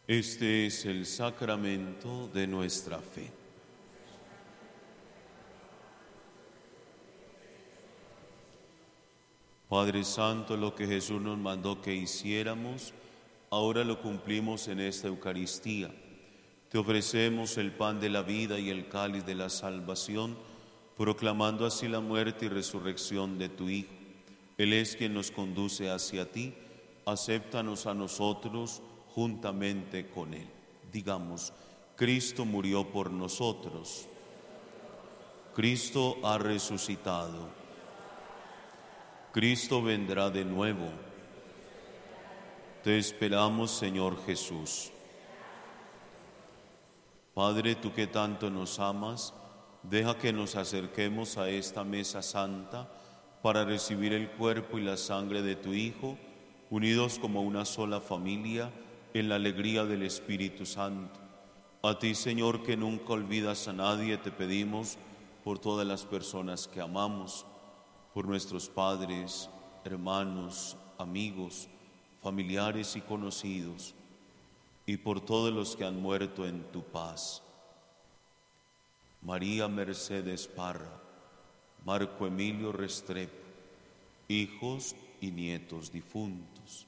Este es el sacramento de nuestra fe. Padre Santo, lo que Jesús nos mandó que hiciéramos, ahora lo cumplimos en esta Eucaristía. Te ofrecemos el pan de la vida y el cáliz de la salvación, proclamando así la muerte y resurrección de tu Hijo. Él es quien nos conduce hacia ti. Acéptanos a nosotros juntamente con Él. Digamos, Cristo murió por nosotros. Cristo ha resucitado. Cristo vendrá de nuevo. Te esperamos, Señor Jesús. Padre, tú que tanto nos amas, deja que nos acerquemos a esta mesa santa para recibir el cuerpo y la sangre de tu Hijo, unidos como una sola familia en la alegría del Espíritu Santo. A ti, Señor, que nunca olvidas a nadie, te pedimos por todas las personas que amamos, por nuestros padres, hermanos, amigos, familiares y conocidos, y por todos los que han muerto en tu paz. María Mercedes Parra, Marco Emilio Restrepo, hijos y nietos difuntos.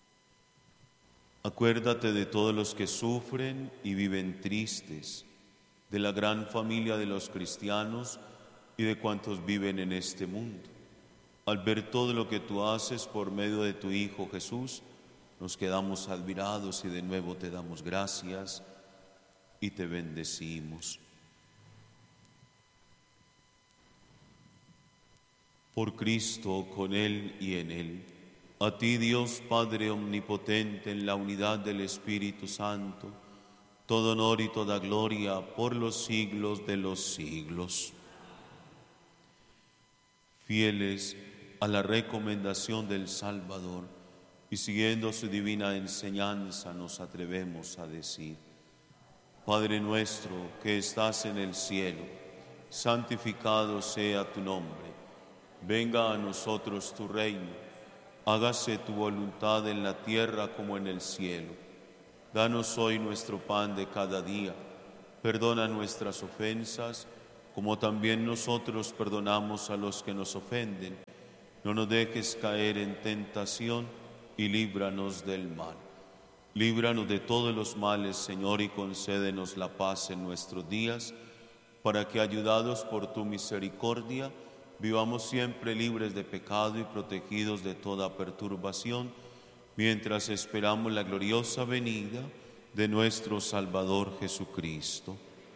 Acuérdate de todos los que sufren y viven tristes, de la gran familia de los cristianos y de cuantos viven en este mundo. Al ver todo lo que tú haces por medio de tu Hijo Jesús, nos quedamos admirados y de nuevo te damos gracias y te bendecimos. Por Cristo, con Él y en Él, a ti, Dios Padre omnipotente, en la unidad del Espíritu Santo, todo honor y toda gloria por los siglos de los siglos. Fieles a la recomendación del Salvador y siguiendo su divina enseñanza, nos atrevemos a decir: Padre nuestro que estás en el cielo, santificado sea tu nombre. Venga a nosotros tu reino. Hágase tu voluntad en la tierra como en el cielo. Danos hoy nuestro pan de cada día. Perdona nuestras ofensas, como también nosotros perdonamos a los que nos ofenden. No nos dejes caer en tentación y líbranos del mal. Líbranos de todos los males, Señor, y concédenos la paz en nuestros días, para que, ayudados por tu misericordia, vivamos siempre libres de pecado y protegidos de toda perturbación, mientras esperamos la gloriosa venida de nuestro Salvador Jesucristo.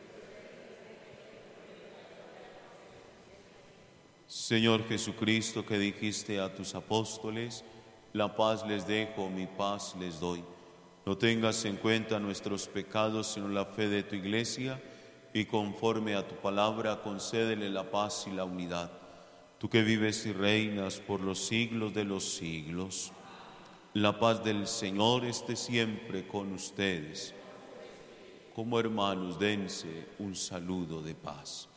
Señor Jesucristo, que dijiste a tus apóstoles: la paz les dejo, mi paz les doy. No tengas en cuenta nuestros pecados, sino la fe de tu Iglesia, y conforme a tu palabra, concédele la paz y la unidad. Tú que vives y reinas por los siglos de los siglos. La paz del Señor esté siempre con ustedes. Como hermanos, dense un saludo de paz.